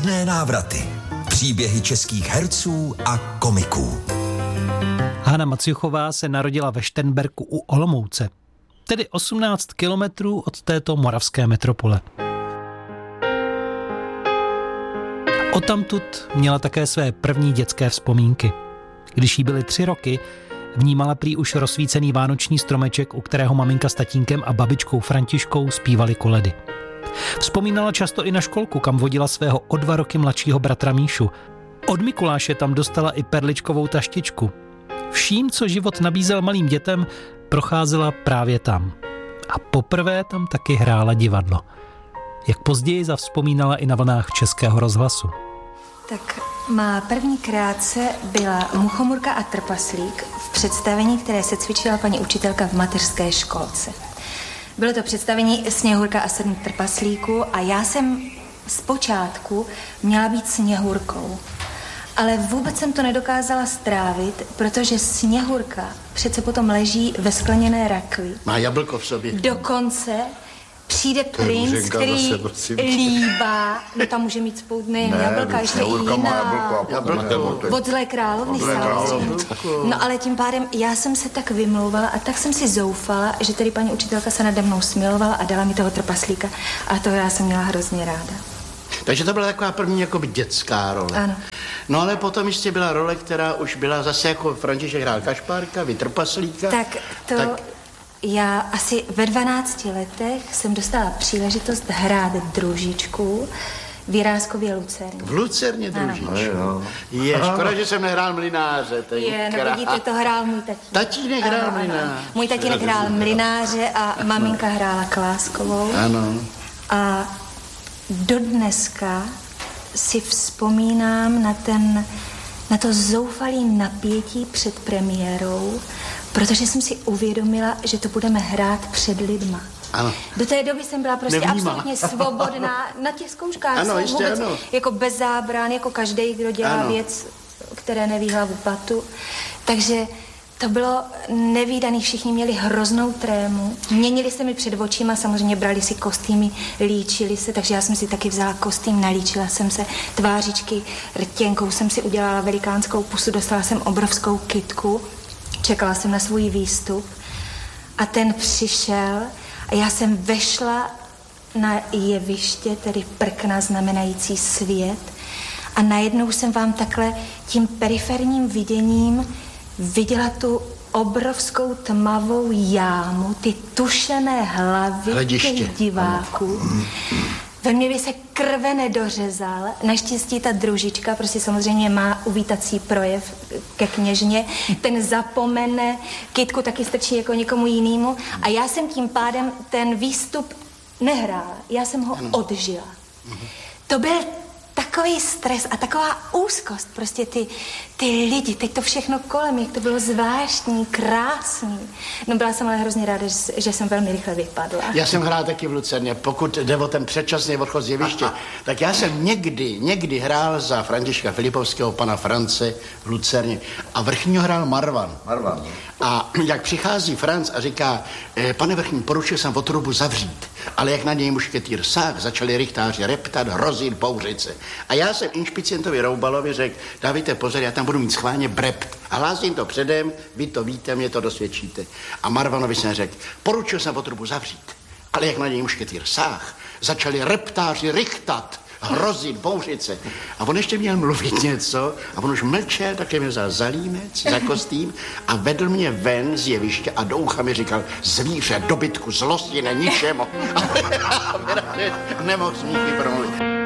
Čudné návraty. Příběhy českých herců a komiků. Hana Maciuchová se narodila ve Šternberku u Olomouce, tedy 18 kilometrů od této moravské metropole. Odtamtud měla také své první dětské vzpomínky. Když jí byly 3 roky, vnímala prý už rozsvícený vánoční stromeček, u kterého maminka s tatínkem a babičkou Františkou zpívali koledy. Vzpomínala často i na školku, kam vodila svého o 2 roky mladšího bratra Míšu. Od Mikuláše tam dostala i perličkovou taštičku. Vším, co život nabízel malým dětem, procházela právě tam. A poprvé tam taky hrála divadlo. Jak později zavzpomínala i na vlnách Českého rozhlasu. Tak má první krátce byla Muchomurka a trpaslík v představení, které se cvičila paní učitelka v mateřské školce. Bylo to představení Sněhurka a 7 trpaslíků a já jsem zpočátku měla být Sněhurkou. Ale vůbec jsem to nedokázala strávit, protože Sněhurka přece potom leží ve skleněné rakvi. Má jablko v sobě. Dokonce přijde princ, který líbá, no tam může mít spout nejen jablka, ještě i jiná. Od zlé královny samozřejmě. No ale tím pádem já jsem se tak vymlouvala a tak jsem si zoufala, že tady paní učitelka se nade mnou smilovala a dala mi toho trpaslíka. A toho já jsem měla hrozně ráda. Takže to byla taková první jakoby dětská role. Ano. No ale potom ještě byla role, která už byla zase jako František hrál Kašpárka, vy trpaslíka. Tak já asi ve 12 letech jsem dostala příležitost hrát družičku v Jiráskově Lucerně. V Lucerně družičku? Je, škoda, že jsem nehrál mlináře. No vidíte, to hrál můj tatínek. Tatínek hrál mlináře. Můj tatínek hrál mlináře a maminka hrála Kláskovou. Ano. A dodneska si vzpomínám na to zoufalé napětí před premiérou, protože jsem si uvědomila, že to budeme hrát před lidma. Ano. Do té doby jsem byla prostě absolutně svobodná na těch zkouškách. Ano, ještě vůbec, ano. Jako bez zábran, jako každý, kdo dělá věc, které neví hlavu patu. Takže to bylo nevídaný, všichni měli hroznou trému. Měnili se mi před očima, samozřejmě brali si kostýmy, líčili se, takže já jsem si taky vzala kostým, nalíčila jsem se tvářičky, rtěnkou jsem si udělala velikánskou pusu, dostala jsem obrovskou kytku, čekala jsem na svůj výstup a ten přišel a já jsem vešla na jeviště, tedy prkna znamenající svět a najednou jsem vám takhle tím periferním viděním viděla tu obrovskou tmavou jámu, ty tušené hlavy těch diváků. Ve mně by se krve nedořezal. Naštěstí ta družička prostě samozřejmě má uvítací projev ke kněžně. Ten zapomene, kytku taky strčí jako někomu jinému. A já jsem tím pádem ten výstup nehrála. Já jsem ho odžila. To byl takový stres a taková úzkost, prostě ty lidi, teď to všechno kolem, jak to bylo zvláštní, krásný. No byla jsem ale hrozně ráda, že jsem velmi rychle vypadla. Já jsem hrál taky v Lucerně, pokud jde o ten předčasný odchod z jeviště, tak já jsem někdy hrál za Františka Filipovského, pana France v Lucerně a vrchního hrál Marvan. A jak přichází Franc a říká, pane vrchní, poručil jsem otrubu zavřít, ale jak na něj mušketýr sáh, začali rychtáři reptat, hrozit, bouřit se. A já jsem inšpicientovi Roubalovi řekl, dávejte pozor, já tam budu mít schválně brept. A hlásím to předem, vy to víte, mě to dosvědčíte. A Marvanovi jsem řekl, poručil jsem otrubu zavřít, ale jak na něj mušketýr sáh, začali reptáři rychtat, hrozit, bouřit se. A on ještě měl mluvit něco a on už mlčel, také mě vzal za límec, za kostým a vedl mě ven z jeviště a do ucha mi říkal, zvíře, dobytku, zlosti, ne ničemu. A nemohl smíchy promluvit.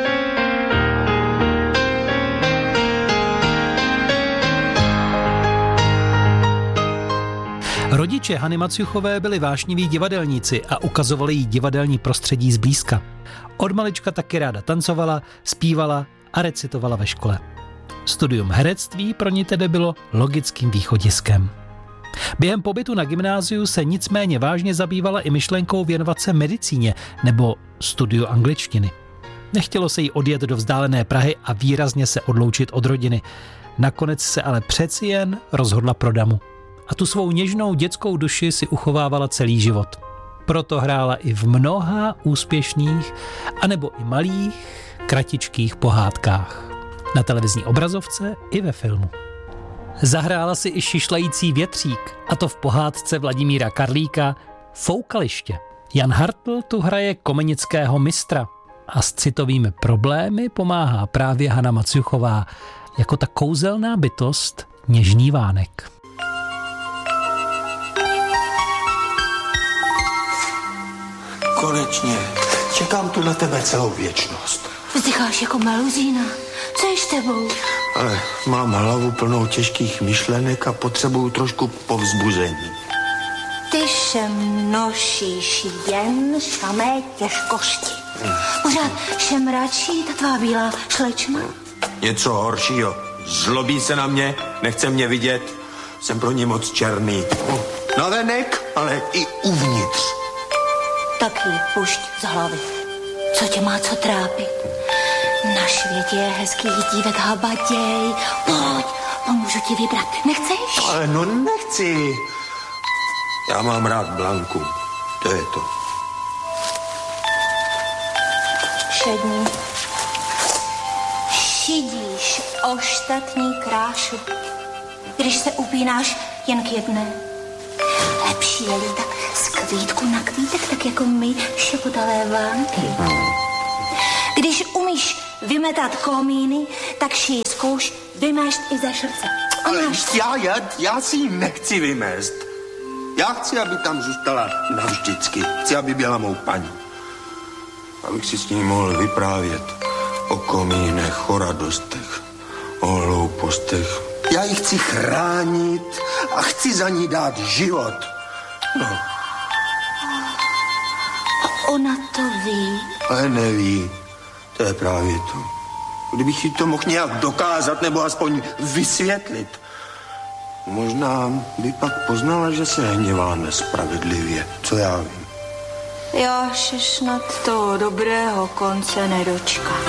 Rodiče Hany Maciuchové byli vášniví divadelníci a ukazovali jí divadelní prostředí zblízka. Od malička taky ráda tancovala, zpívala a recitovala ve škole. Studium herectví pro ní tedy bylo logickým východiskem. Během pobytu na gymnáziu se nicméně vážně zabývala i myšlenkou věnovat se medicíně nebo studiu angličtiny. Nechtělo se jí odjet do vzdálené Prahy a výrazně se odloučit od rodiny. Nakonec se ale přeci jen rozhodla pro damu. A tu svou něžnou dětskou duši si uchovávala celý život. Proto hrála i v mnoha úspěšných, anebo i malých, kratičkých pohádkách. Na televizní obrazovce i ve filmu. Zahrála si i Šišlající větřík, a to v pohádce Vladimíra Karlíka Foukaliště. Jan Hartl tu hraje komenického mistra a s citovými problémy pomáhá právě Hana Maciuchová jako ta kouzelná bytost Něžný vánek. Konečně. Čekám tu na tebe celou věčnost. Vzdycháš jako meluzína. Co je s tebou? Ale mám hlavu plnou těžkých myšlenek a potřebuju trošku povzbuzení. Ty se nosíš jen samé těžkosti. Pořád šemračí ta tvá bílá slečna? Něco horšího. Zlobí se na mě, nechce mě vidět. Jsem pro ní moc černý. Navenek, ale i uvnitř. Tak ji pušť z hlavy. Co tě má co trápit? Na světě je hezkých dívek habaděj. Pojď, pomůžu ti vybrat. Nechceš? Ale no nechci. Já mám rád Blanku. To je to. Šední. Šidíš ostatní krášu, když se upínáš jen k jedné. Lepší je lítat z kvítku na kvítek, tak jako my šepotavé vánky. Když umíš vymetat komíny, tak si ji zkouš vymést i ze srdce. Ale já si ji nechci vymést. Já chci, aby tam zůstala navždycky. Chci, aby byla mou paní. Abych si s ní mohl vyprávět o komínech, o radostech, o hloupostech. Já ji chci chránit a chci za ní dát život. No. A ona to ví? Ale neví. To je právě to. Kdybych jí to mohl nějak dokázat nebo aspoň vysvětlit, možná by pak poznala, že se hněvá nespravedlivě. Co já vím. Já se snad toho dobrého konce nedočkám.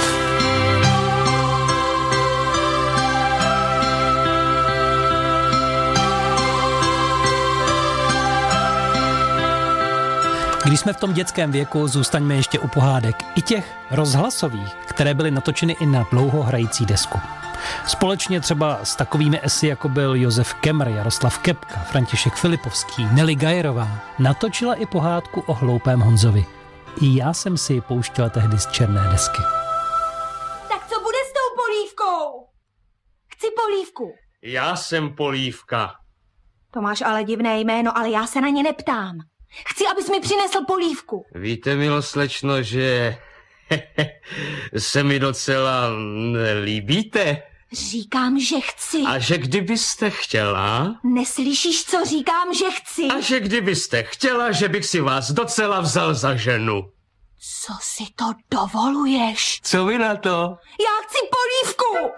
Když jsme v tom dětském věku, zůstaňme ještě u pohádek. I těch rozhlasových, které byly natočeny i na dlouho hrající desku. Společně třeba s takovými esy, jako byl Josef Kemr, Jaroslav Kepka, František Filipovský, Nelly Gajerová, natočila i pohádku o hloupém Honzovi. I já jsem si ji pouštěla tehdy z černé desky. Tak co bude s tou polívkou? Chci polívku. Já jsem Polívka. To máš ale divné jméno, ale já se na ně neptám. Chci, abys mi přinesl polívku. Víte, milá slečno, že se mi docela líbíte? Říkám, že chci. A že kdybyste chtěla? Neslyšíš, co říkám, že chci? A že kdybyste chtěla, že bych si vás docela vzal za ženu. Co si to dovoluješ? Co vy na to? Já chci polívku!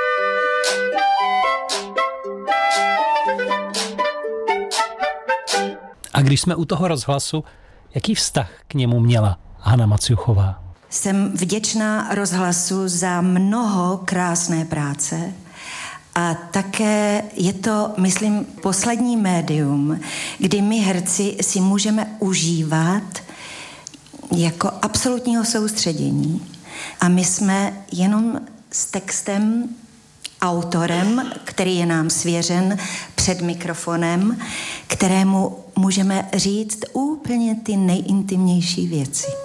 A když jsme u toho rozhlasu, jaký vztah k němu měla Hana Maciuchová? Jsem vděčná rozhlasu za mnoho krásné práce a také je to, myslím, poslední médium, kdy my herci si můžeme užívat jako absolutního soustředění a my jsme jenom s textem, autorem, který je nám svěřen před mikrofonem, kterému můžeme říct úplně ty nejintimnější věci.